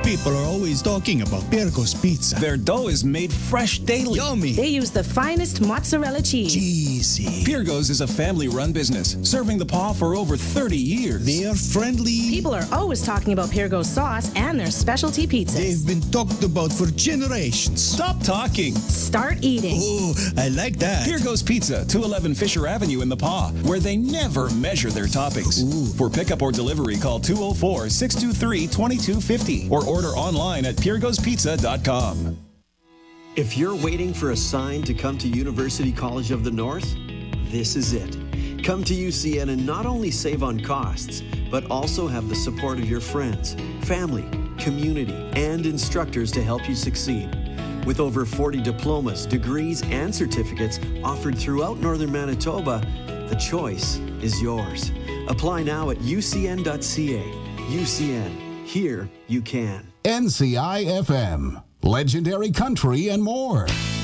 People are always talking about Pirco's Pizza. Their dough is made fresh daily. Yummy. They use the finest mozzarella cheese. Cheesy. Pirco's is a family-run business, serving the paw for over 30 years. They are friendly. People are always talking about Pirco's sauce and their specialty pizzas. They've been talked about for generations. Stop talking. Start eating. Oh, I like that. Pirco's Pizza, 211 Fisher Avenue in the Paw, where they never measure their toppings. Ooh. For pickup or delivery, call 204-623-2250 or order online at pirgospizza.com. If you're waiting for a sign to come to University College of the North, this is it. Come to UCN and not only save on costs, but also have the support of your friends, family, community, and instructors to help you succeed. With over 40 diplomas, degrees, and certificates offered throughout Northern Manitoba, the choice is yours. Apply now at ucn.ca. UCN. Here you can. NCI FM. Legendary country and more.